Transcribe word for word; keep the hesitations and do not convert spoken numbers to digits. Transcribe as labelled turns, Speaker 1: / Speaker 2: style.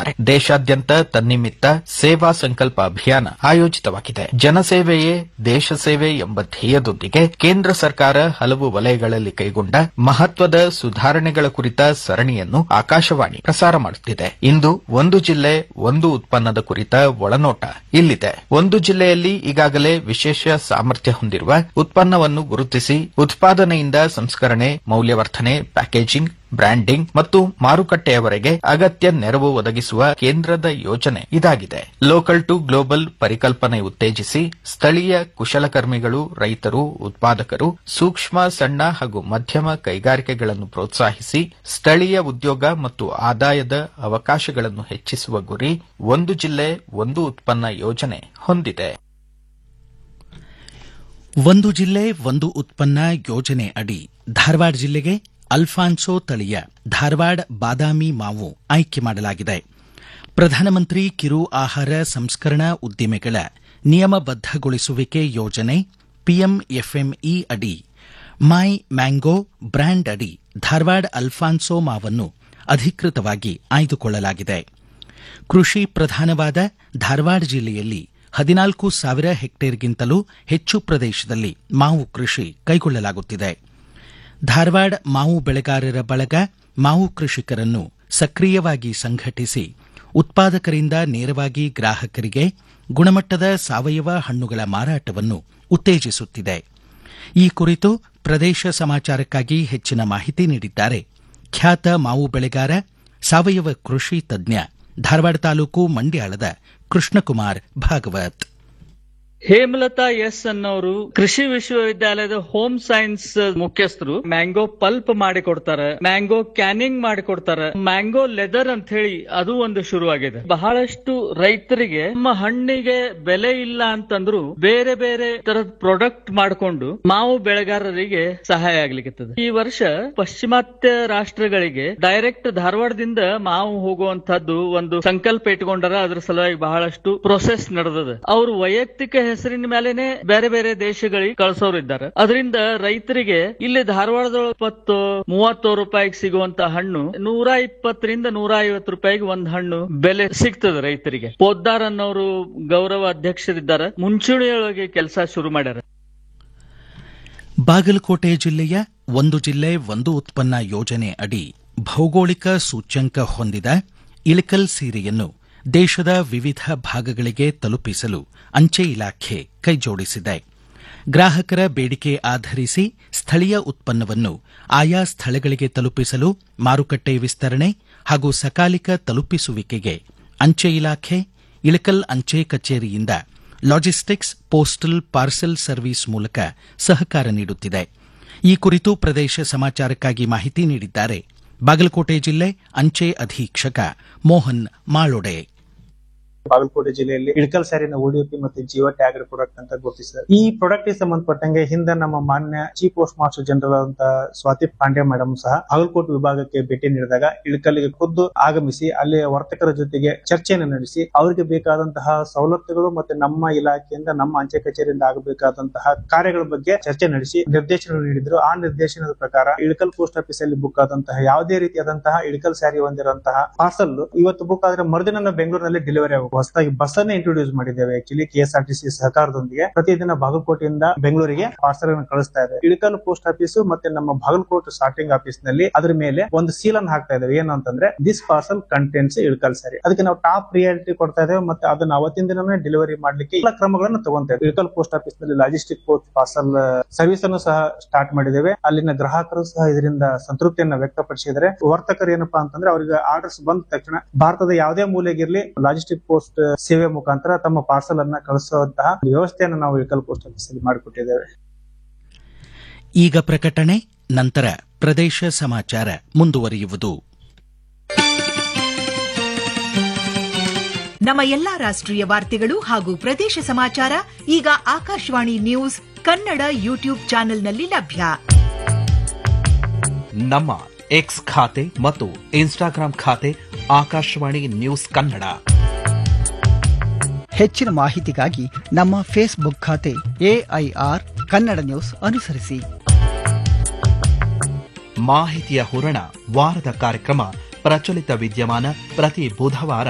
Speaker 1: ತಿಳಿಸಿದ್ದಾರೆ. ದೇಶಾದ್ಯಂತ ತನ್ನಿಮಿತ್ತ ಸೇವಾ ಸಂಕಲ್ಪ ಅಭಿಯಾನ ಆಯೋಜಿತವಾಗಿದೆ. ಜನಸೇವೆಯೇ ದೇಶ ಸೇವೆ ಎಂಬ ಧ್ಯೇಯದೊಂದಿಗೆ ಕೇಂದ್ರ ಸರ್ಕಾರ ಹಲವು ವಲಯಗಳಲ್ಲಿ ಕೈಗೊಂಡ ಮಹತ್ವದ ಸುಧಾರಣೆಗಳ ಕುರಿತ ಸರಣಿಯನ್ನು ಆಕಾಶವಾಣಿ ಪ್ರಸಾರ ಮಾಡುತ್ತಿದೆ. ಇಂದು ಒಂದು ಜಿಲ್ಲೆ ಒಂದು ಉತ್ಪನ್ನದ ಕುರಿತ ಒಳನೋಟ ಇಲ್ಲಿದೆ. ಒಂದು ಜಿಲ್ಲೆಯಲ್ಲಿ ಈಗಾಗಲೇ ವಿಶೇಷ ಸಾಮರ್ಥ್ಯ ಹೊಂದಿರುವ ಉತ್ಪನ್ನವನ್ನು ಗುರುತಿಸಿ ಉತ್ಪಾದನೆಯಿಂದ ಸಂಸ್ಕರಣೆ, ಮೌಲ್ಯವರ್ಧನೆ, ಪ್ಯಾಕೇಜಿಂಗ್, ಬ್ರ್ಯಾಂಡಿಂಗ್ ಮತ್ತು ಮಾರುಕಟ್ಟೆಯವರೆಗೆ ಅಗತ್ಯ ನೆರವು ಒದಗಿಸುವ ಕೇಂದ್ರದ ಯೋಜನೆ ಇದಾಗಿದೆ. ಲೋಕಲ್ ಟು ಗ್ಲೋಬಲ್ ಪರಿಕಲ್ಪನೆ ಉತ್ತೇಜಿಸಿ ಸ್ಥಳೀಯ ಕುಶಲಕರ್ಮಿಗಳು, ರೈತರು, ಉತ್ಪಾದಕರು, ಸೂಕ್ಷ್ಮ, ಸಣ್ಣ ಹಾಗೂ ಮಧ್ಯಮ ಕೈಗಾರಿಕೆಗಳನ್ನು ಪ್ರೋತ್ಸಾಹಿಸಿ ಸ್ಥಳೀಯ ಉದ್ಯೋಗ ಮತ್ತು ಆದಾಯದ ಅವಕಾಶಗಳನ್ನು ಹೆಚ್ಚಿಸುವ ಗುರಿ ಒಂದು ಜಿಲ್ಲೆ ಒಂದು ಉತ್ಪನ್ನ ಯೋಜನೆ ಹೊಂದಿದೆ.
Speaker 2: ಒಂದು ಜಿಲ್ಲೆ ಒಂದು ಉತ್ಪನ್ನ ಯೋಜನೆ ಅಡಿ ಧಾರವಾಡ ಜಿಲ್ಲೆಗೆ ಅಲ್ಫಾನ್ಸೋ ತಳಿಯ ಧಾರವಾಡ ಬಾದಾಮಿ ಮಾವು ಆಯ್ಕೆ ಮಾಡಲಾಗಿದೆ. ಪ್ರಧಾನಮಂತ್ರಿ ಕಿರು ಆಹಾರ ಸಂಸ್ಕರಣಾ ಉದ್ದಿಮೆಗಳ ನಿಯಮಬದ್ದಗೊಳಿಸುವಿಕೆ ಯೋಜನೆ ಪಿಎಂಎಫ್ಎಂಇ ಅಡಿ ಮೈ ಮ್ಯಾಂಗೋ ಬ್ರ್ಯಾಂಡ್ ಅಡಿ ಧಾರವಾಡ ಅಲ್ಫಾನ್ಸೋ ಮಾವನ್ನು ಅಧಿಕೃತವಾಗಿ ಆಯ್ದುಕೊಳ್ಳಲಾಗಿದೆ. ಕೃಷಿ ಪ್ರಧಾನವಾದ ಧಾರವಾಡ ಜಿಲ್ಲೆಯಲ್ಲಿ ಹದಿನಾಲ್ಕು ಸಾವಿರ ಹೆಕ್ಟೇರ್ಗಿಂತಲೂ ಹೆಚ್ಚು ಪ್ರದೇಶದಲ್ಲಿ ಮಾವು ಕೃಷಿ ಕೈಗೊಳ್ಳಲಾಗುತ್ತಿದೆ. ಧಾರವಾಡ ಮಾವು ಬೆಳೆಗಾರರ ಬಳಗ ಮಾವು ಕೃಷಿಕರನ್ನು ಸಕ್ರಿಯವಾಗಿ ಸಂಘಟಿಸಿ ಉತ್ಪಾದಕರಿಂದ ನೇರವಾಗಿ ಗ್ರಾಹಕರಿಗೆ ಗುಣಮಟ್ಟದ ಸಾವಯವ ಹಣ್ಣುಗಳ ಮಾರಾಟವನ್ನು ಉತ್ತೇಜಿಸುತ್ತಿದೆ. ಈ ಕುರಿತು ಪ್ರದೇಶ ಸಮಾಚಾರಕ್ಕಾಗಿ ಹೆಚ್ಚಿನ ಮಾಹಿತಿ ನೀಡಿದ್ದಾರೆ ಖ್ಯಾತ ಮಾವು ಬೆಳೆಗಾರ, ಸಾವಯವ ಕೃಷಿ ತಜ್ಞ, ಧಾರವಾಡ ತಾಲೂಕು ಮಂಡ್ಯಾಳದ ಕೃಷ್ಣಕುಮಾರ್ ಭಾಗವತ್.
Speaker 3: ಹೇಮಲತಾ ಎಸ್ ಅನ್ನೋರು ಕೃಷಿ ವಿಶ್ವವಿದ್ಯಾಲಯದ ಹೋಮ್ ಸೈನ್ಸ್ ಮುಖ್ಯಸ್ಥರು. ಮ್ಯಾಂಗೋ ಪಲ್ಪ್ ಮಾಡಿ ಕೊಡ್ತಾರೆ, ಮ್ಯಾಂಗೋ ಕ್ಯಾನಿಂಗ್ ಮಾಡಿ ಕೊಡ್ತಾರೆ, ಮ್ಯಾಂಗೋ ಲೆದರ್ ಅಂತ ಹೇಳಿ ಅದು ಒಂದು ಶುರುವಾಗಿದೆ. ಬಹಳಷ್ಟು ರೈತರಿಗೆ ನಮ್ಮ ಹಣ್ಣಿಗೆ ಬೆಲೆ ಇಲ್ಲ ಅಂತಂದ್ರು ಬೇರೆ ಬೇರೆ ತರದ ಪ್ರಾಡಕ್ಟ್ ಮಾಡಿಕೊಂಡು ಮಾವು ಬೆಳೆಗಾರರಿಗೆ ಸಹಾಯ ಆಗ್ಲಿಕ್ಕೆ. ಈ ವರ್ಷ ಪಶ್ಚಿಮಾತ್ಯ ರಾಷ್ಟ್ರಗಳಿಗೆ ಡೈರೆಕ್ಟ್ ಧಾರವಾಡದಿಂದ ಮಾವು ಹೋಗುವಂತಹದ್ದು ಒಂದು ಸಂಕಲ್ಪ ಇಟ್ಕೊಂಡಾರ. ಅದ್ರ ಸಲುವಾಗಿ ಬಹಳಷ್ಟು ಪ್ರೊಸೆಸ್ ನಡೆದದ. ಅವರು ವೈಯಕ್ತಿಕ ಹೆಸರಿನ ಮೇಲೆನೆ ಬೇರೆ ಬೇರೆ ದೇಶಗಳಿಗೆ ಕಳಿಸೋರು ಇದ್ದಾರೆ. ಅದರಿಂದ ರೈತರಿಗೆ ಇಲ್ಲಿ ಧಾರವಾಡದೊಳಗೆ ಇಪ್ಪತ್ತು ಮೂವತ್ತು ರೂಪಾಯಿಗೆ ಸಿಗುವಂತ ಹಣ್ಣು ನೂರ ಇಪ್ಪತ್ತರಿಂದ ನೂರ ಐವತ್ತು ರೂಪಾಯಿಗೆ ಒಂದು ಹಣ್ಣು ಬೆಲೆ ಸಿಗ್ತದೆ ರೈತರಿಗೆ. ಪೋದ್ದಾರ್ ಅನ್ನೋರು ಗೌರವ ಅಧ್ಯಕ್ಷರಿದ್ದಾರೆ, ಮುಂಚೂಣಿಯೊಳಗೆ ಕೆಲಸ ಶುರು ಮಾಡ್ಯಾರ.
Speaker 2: ಬಾಗಲಕೋಟೆ ಜಿಲ್ಲೆಯ ಒಂದು ಜಿಲ್ಲೆ ಒಂದು ಉತ್ಪನ್ನ ಯೋಜನೆ ಅಡಿ ಭೌಗೋಳಿಕ ಸೂಚ್ಯಂಕ ಹೊಂದಿದ ಇಳಕಲ್ ಸೀರೆಯನ್ನು ದೇಶದ ವಿವಿಧ ಭಾಗಗಳಿಗೆ ತಲುಪಿಸಲು ಅಂಚೆ ಇಲಾಖೆ ಕೈಜೋಡಿಸಿದೆ. ಗ್ರಾಹಕರ ಬೇಡಿಕೆ ಆಧರಿಸಿ ಸ್ಥಳೀಯ ಉತ್ಪನ್ನವನ್ನು ಆಯಾ ಸ್ಥಳಗಳಿಗೆ ತಲುಪಿಸಲು ಮಾರುಕಟ್ಟೆ ವಿಸ್ತರಣೆ ಹಾಗೂ ಸಕಾಲಿಕ ತಲುಪಿಸುವಿಕೆಗೆ ಅಂಚೆ ಇಲಾಖೆ ಇಳಕಲ್ ಅಂಚೆ ಕಚೇರಿಯಿಂದ ಲಾಜಿಸ್ಟಿಕ್ಸ್ ಪೋಸ್ಟಲ್ ಪಾರ್ಸೆಲ್ ಸರ್ವಿಸ್ ಮೂಲಕ ಸಹಕಾರ ನೀಡುತ್ತಿದೆ. ಈ ಕುರಿತು ಪ್ರದೇಶ ಸಮಾಚಾರಕ್ಕಾಗಿ ಮಾಹಿತಿ ನೀಡಿದ್ದಾರೆ ಬಾಗಲಕೋಟೆ ಜಿಲ್ಲೆ ಅಂಚೆ ಅಧೀಕ್ಷಕ ಮೋಹನ್ ಮಾಳೊಡೆ.
Speaker 4: ಬಾಗಲಕೋಟೆ ಜಿಲ್ಲೆಯಲ್ಲಿ ಇಳಕಲ್ ಸ್ಯಾರಿನ ಓಡಿಪಿ ಮತ್ತು ಜೀವ ಟ್ಯಾಗ್ಡ್ ಪ್ರಾಡಕ್ಟ್ ಅಂತ ಗುರುತಿಸಿದ್ದಾರೆ. ಈ ಪ್ರಾಡಕ್ಟ್ ಗೆ ಸಂಬಂಧಪಟ್ಟಂಗೆ ಹಿಂದೆ ನಮ್ಮ ಮಾನ್ಯ ಚೀಫ್ ಪೋಸ್ಟ್ ಮಾಸ್ಟರ್ ಜನರಲ್ ಅಂತ ಸ್ವಾತಿ ಪಾಂಡೆ ಮೇಡಮ್ ಸಹ ಬಾಗಲಕೋಟೆ ವಿಭಾಗಕ್ಕೆ ಭೇಟಿ ನೀಡಿದಾಗ ಇಳಕಲ್ಗೆ ಖುದ್ದು ಆಗಮಿಸಿ ಅಲ್ಲಿ ವರ್ತಕರ ಜೊತೆಗೆ ಚರ್ಚೆಯನ್ನು ನಡೆಸಿ ಅವರಿಗೆ ಬೇಕಾದಂತಹ ಸವಲತ್ತುಗಳು ಮತ್ತೆ ನಮ್ಮ ಇಲಾಖೆಯಿಂದ ನಮ್ಮ ಅಂಚೆ ಕಚೇರಿಯಿಂದ ಆಗಬೇಕಾದಂತಹ ಕಾರ್ಯಗಳ ಬಗ್ಗೆ ಚರ್ಚೆ ನಡೆಸಿ ನಿರ್ದೇಶನ ನೀಡಿದ್ರು. ಆ ನಿರ್ದೇಶನದ ಪ್ರಕಾರ ಇಳಕಲ್ ಪೋಸ್ಟ್ ಆಫೀಸ್ ಅಲ್ಲಿ ಬುಕ್ ಆದಂತಹ ಯಾವುದೇ ರೀತಿಯಾದಂತಹ ಇಳಕಲ್ ಸ್ಯಾರಿ ಹೊಂದಿರುವಂತಹ ಪಾರ್ಸಲ್ ಇವತ್ತು ಬುಕ್ ಆದ್ರೆ ಮರುದಿನ ಬೆಂಗಳೂರಿನಲ್ಲಿ ಡೆಲಿವರಿ ಆಗುತ್ತೆ. ಹೊಸದಾಗಿ ಬಸ್ ಅನ್ನು ಇಂಟ್ರೊಡ್ಯೂಸ್ ಮಾಡಿದ್ದೇವೆ. ಆಕ್ಚುಲಿ ಕೆಎಸ್ಆರ್ಟಿಸಿ ಸಹಕಾರದೊಂದಿಗೆ ಪ್ರತಿದಿನ ಬಾಗಲಕೋಟೆಯಿಂದ ಬೆಂಗಳೂರಿಗೆ ಪಾರ್ಸಲ್ ಅನ್ನು ಕಳಿಸ್ತಾ ಇದೆ. ಇಳಕಲ್ ಪೋಸ್ಟ್ ಆಫೀಸ್ ಮತ್ತೆ ನಮ್ಮ ಬಾಗಲಕೋಟೆ ಸಾರ್ಟಿಂಗ್ ಆಫೀಸ್ ನಲ್ಲಿ ಅದ್ರ ಮೇಲೆ ಒಂದು ಸೀಲ್ ಅನ್ನು ಹಾಕ್ತಾ ಇದ್ದೇವೆ. ಏನಂತಂದ್ರೆ this parcel contents Ilkal sari. ಅದಕ್ಕೆ ನಾವು ಟಾಪ್ ಪ್ರಿಯಾರಿಟಿ ಕೊಡ್ತಾ ಇದ್ದೇವೆ ಮತ್ತೆ ಅದನ್ನ ಅವತ್ತಿನ ದಿನನೇ ಡೆಲಿವರಿ ಮಾಡ್ಲಿಕ್ಕೆ ಎಲ್ಲ ಕ್ರಮಗಳನ್ನು ತಗೊಂತಾ ಇದ್ದೇವೆ. ಇಳಕಲ್ ಪೋಸ್ಟ್ ಆಫೀಸ್ ನಲ್ಲಿ ಲಾಜಿಸ್ಟಿಕ್ ಪೋಸ್ಟ್ ಪಾರ್ಸಲ್ ಸರ್ವಿಸ್ ಅನ್ನು ಸಹ ಸ್ಟಾರ್ಟ್ ಮಾಡಿದ್ದೇವೆ. ಅಲ್ಲಿನ ಗ್ರಾಹಕರು ಸಹ ಇದರಿಂದ ಸಂತೃಪ್ತಿಯನ್ನ ವ್ಯಕ್ತಪಡಿಸಿದರೆ ವರ್ತಕರು ಏನಪ್ಪಾ ಅಂತಂದ್ರೆ ಅವರಿಗೆ ಆರ್ಡರ್ಸ್ ಬಂದ ತಕ್ಷಣ ಭಾರತದ ಯಾವುದೇ ಮೂಲೆಗಿರ್ಲಿ ಲಾಜಿಸ್ಟಿಕ್ ಪೋಸ್ಟ್ ಸೇವೆ ಮುಖಾಂತರ ತಮ್ಮ ಪಾರ್ಸಲ್ ಅನ್ನ ಕಳಿಸುವಂತಹ ವ್ಯವಸ್ಥೆಯನ್ನು ನಾವು ಇಳಕಲ್ ಪೋಸ್ಟ್ ಆಫೀಸ್ ಅಲ್ಲಿ ಮಾಡಿಕೊಟ್ಟಿದ್ದೇವೆ.
Speaker 2: ಈಗ ಪ್ರಕಟಣೆ, ನಂತರ ಪ್ರದೇಶ ಸಮಾಚಾರ ಮುಂದುವರಿಯುವುದು.
Speaker 5: ನಮ್ಮ ಎಲ್ಲಾ ರಾಷ್ಟ್ರೀಯ ವಾರ್ತೆಗಳು ಹಾಗೂ ಪ್ರದೇಶ ಸಮಾಚಾರ ಈಗ ಆಕಾಶವಾಣಿ ನ್ಯೂಸ್ ಕನ್ನಡ ಯೂಟ್ಯೂಬ್ ಚಾನೆಲ್ನಲ್ಲಿ ಲಭ್ಯ.
Speaker 6: ನಮ್ಮ ಎಕ್ಸ್ ಖಾತೆ ಮತ್ತು ಇನ್ಸ್ಟಾಗ್ರಾಂ ಖಾತೆ ಆಕಾಶವಾಣಿ ನ್ಯೂಸ್ ಕನ್ನಡ.
Speaker 7: ಹೆಚ್ಚಿನ ಮಾಹಿತಿಗಾಗಿ ನಮ್ಮ ಫೇಸ್ಬುಕ್ ಖಾತೆ ಎಐಆರ್ ಕನ್ನಡ ನ್ಯೂಸ್ ಅನುಸರಿಸಿ.
Speaker 6: ಮಾಹಿತಿಯ ಹೂರಣ ವಾರದ ಕಾರ್ಯಕ್ರಮ ಪ್ರಚಲಿತ ವಿದ್ಯಮಾನ ಪ್ರತಿ ಬುಧವಾರ